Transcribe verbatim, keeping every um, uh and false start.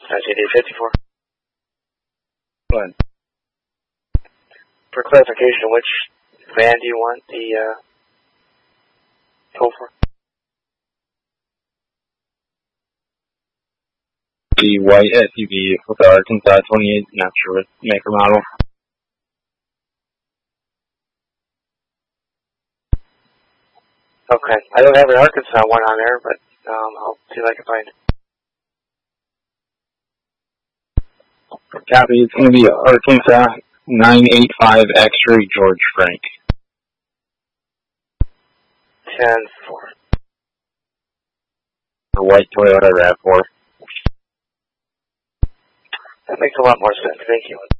S E D fifty-four. Go ahead. For clarification, which van do you want the uh, toll for? The white S U V with the Arkansas twenty-eight, not sure what maker model. Okay. I don't have an Arkansas one on there, but um, I'll see if I can find it. Copy. It's going to be Arkansas nine eight five X-ray George Frank. ten four. The white Toyota RAV four. That makes a lot more sense. Thank you.